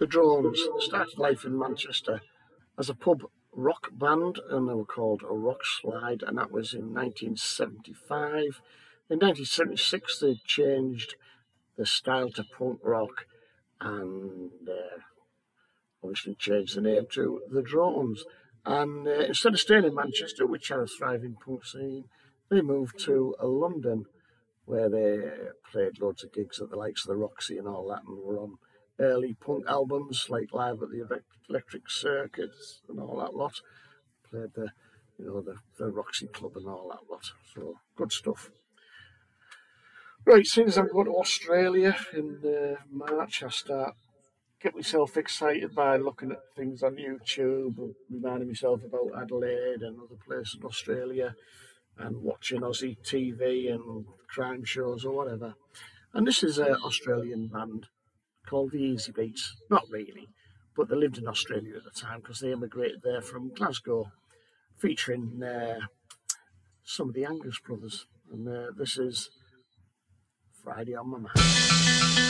The Drones started life in Manchester as a pub rock band, and they were called a Rock Slide, and that was in 1975. In 1976, they changed the style to punk rock and obviously changed the name to the Drones. And instead of staying in Manchester, which had a thriving punk scene, they moved to London, where they played loads of gigs at the likes of the Roxy and all that, and were on early punk albums like Live at the Electric Circus and all that lot. Played the Roxy Club and all that lot. So good stuff. Right, seeing as I'm going to Australia in March, I start get myself excited by looking at things on YouTube, and reminding myself about Adelaide and other places in Australia, and watching Aussie TV and crime shows or whatever. And this is an Australian band called the Easy Beats. Not really, but they lived in Australia at the time because they immigrated there from Glasgow, featuring some of the Angus brothers. And this is Friday on My Mind.